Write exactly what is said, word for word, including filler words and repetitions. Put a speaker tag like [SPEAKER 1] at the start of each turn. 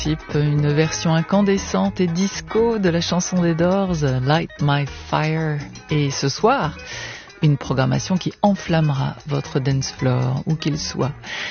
[SPEAKER 1] Une version incandescente et disco de la chanson des Doors, Light My Fire. Et ce soir, une programmation qui enflammera votre dance floor, où qu'il soit.